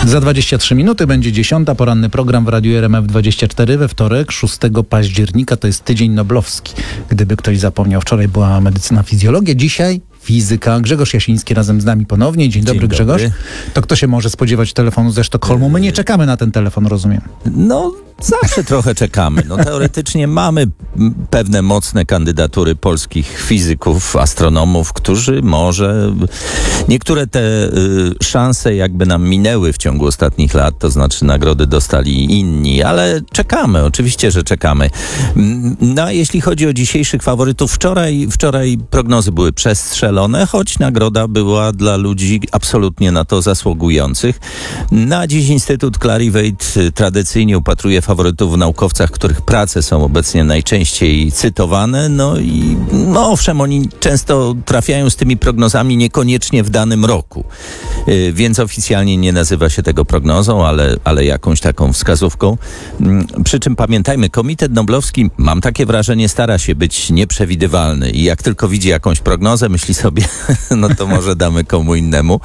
Za 23 minuty będzie 10. Poranny program w Radiu RMF24 we wtorek, 6 października. To jest tydzień noblowski. Gdyby ktoś zapomniał, wczoraj była medycyna, fizjologia, dzisiaj fizyka. Grzegorz Jasiński razem z nami ponownie. Dzień dobry, Grzegorz. To kto się może spodziewać telefonu ze Sztokholmu? My nie czekamy na ten telefon, rozumiem. No, zawsze trochę czekamy. No, teoretycznie mamy pewne mocne kandydatury polskich fizyków, astronomów, którzy może... Niektóre te szanse jakby nam minęły w ciągu ostatnich lat, to znaczy nagrody dostali inni, ale czekamy, oczywiście, że czekamy. No, a jeśli chodzi o dzisiejszych faworytów, wczoraj prognozy były przestrzelone, choć nagroda była dla ludzi absolutnie na to zasługujących. Na dziś Instytut Clarivate tradycyjnie upatruje faworytów w naukowcach, których prace są obecnie najczęściej cytowane. No i owszem, oni często trafiają z tymi prognozami niekoniecznie w danym roku. Więc oficjalnie nie nazywa się tego prognozą, ale jakąś taką wskazówką. Przy czym pamiętajmy, Komitet Noblowski, mam takie wrażenie, stara się być nieprzewidywalny i jak tylko widzi jakąś prognozę, myśli sobie, no to może damy komu innemu.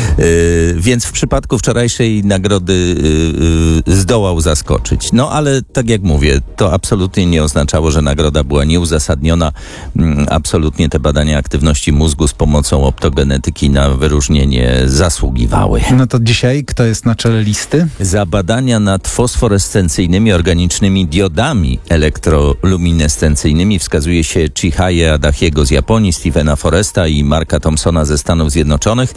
Więc w przypadku wczorajszej nagrody zdołał zaskoczyć. No ale tak jak mówię, to absolutnie nie oznaczało, że nagroda była nieuzasadniona. Absolutnie te badania aktywności mózgu z pomocą optogenetyki na wyróżnienie zasługiwały. No to dzisiaj kto jest na czele listy? Za badania nad fosforescencyjnymi organicznymi diodami elektroluminescencyjnymi wskazuje się Chihaye Adachiego z Japonii, Stephena Foresta i Marka Thompsona ze Stanów Zjednoczonych.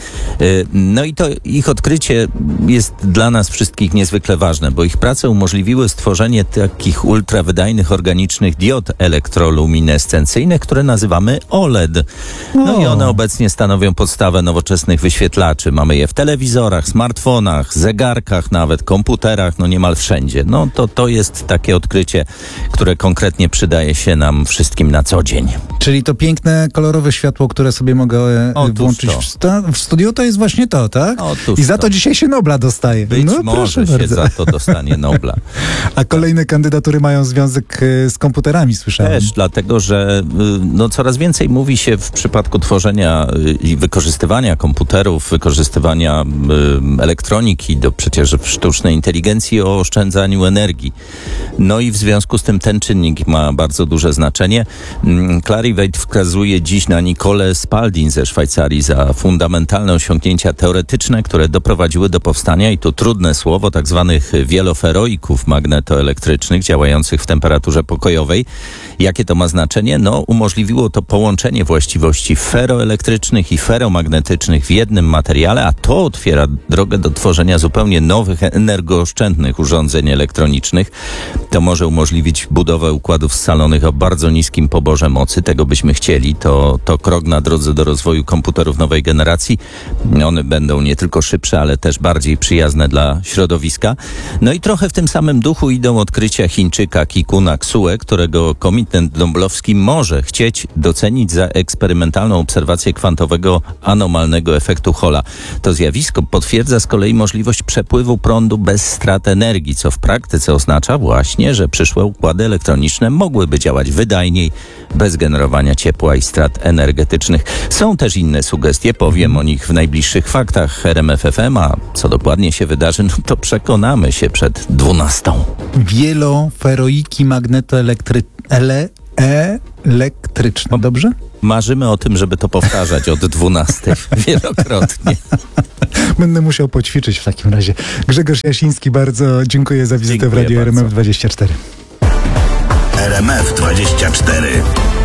No i to ich odkrycie jest dla nas wszystkich niezwykle ważne, bo ich prace umożliwiły stworzenie takich ultrawydajnych organicznych diod elektroluminescencyjnych, które nazywamy OLED. No i one obecnie stanowią podstawę nowoczesnych wyświetlaczy. Mamy je w telewizorach, smartfonach, zegarkach, nawet komputerach, no niemal wszędzie. No to jest takie odkrycie, które konkretnie przydaje się nam wszystkim na co dzień. Czyli to piękne, kolorowe światło, które sobie mogę włączyć w studiu, to jest właśnie to, tak? I za to dzisiaj się Nobla dostaje. Być może się za to dostanie Nobla. A kolejne kandydatury mają związek z komputerami, słyszałem. Też, dlatego że coraz więcej mówi się w przypadku tworzenia i wykorzystywania komputerów, wykorzystywania elektroniki do przecież sztucznej inteligencji o oszczędzaniu energii. No i w związku z tym ten czynnik ma bardzo duże znaczenie. Clarivate wskazuje dziś na Nicolę Spalding ze Szwajcarii za fundamentalne osiągnięcia teoretyczne, które doprowadziły do powstania, i tu trudne słowo, tak zwanych wieloferoików magnetoelektrycznych działających w temperaturze pokojowej. Jakie to ma znaczenie? No, umożliwiło to połączenie właściwości feroelektrycznych i feromagnetycznych w jednym materiale, a to otwiera drogę do tworzenia zupełnie nowych, energooszczędnych urządzeń elektronicznych. To może umożliwić budowę układów scalonych o bardzo niskim poborze mocy. Tego byśmy chcieli. To krok na drodze do rozwoju komputerów nowej generacji. One będą nie tylko szybsze, ale też bardziej przyjazne dla środowiska. No i trochę w tym samym duchu idą odkrycia Chińczyka Kikuna Ksue, którego Komitet Noblowski może chcieć docenić za eksperymentalną obserwację kwantowego anomalnego efektu Halla. To zjawisko potwierdza z kolei możliwość przepływu prądu bez strat energii, co w praktyce oznacza właśnie, że przyszłe układy elektroniczne mogłyby działać wydajniej, bez generowania ciepła i strat energetycznych. Są też inne sugestie, powiem o nich w najbliższych faktach RMF FM, a co dokładnie się wydarzy, no to przekonamy się przed 12. Wieloferoiki elektryczne, dobrze? Marzymy o tym, żeby to powtarzać od 12 wielokrotnie. Będę musiał poćwiczyć w takim razie. Grzegorz Jasiński, bardzo dziękuję za wizytę w Radiu RMF24. RMF24.